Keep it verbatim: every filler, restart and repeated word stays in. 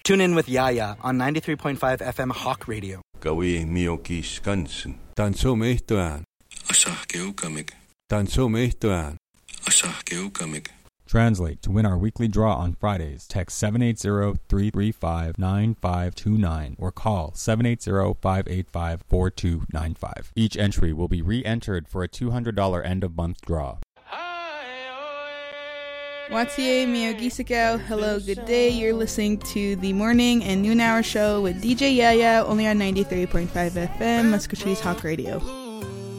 Tune in with Yaya on ninety-three point five F M Hawk Radio. Gawi miokis kansen. Tanso mehtoan. Asah keukamik. Tanso mehtoan. Asah keukamik. Translate. To win our weekly draw on Fridays, text seven eight zero, three three five, nine five two nine or call seven eight zero, five eight five, four two nine five. Each entry will be re-entered for a two hundred dollars end-of-month draw. Watie Miyogisiko, hello, good day. You're listening to the morning and noon hour show with D J Yaya, only on ninety-three point five F M, Muscogee's Hawk Radio.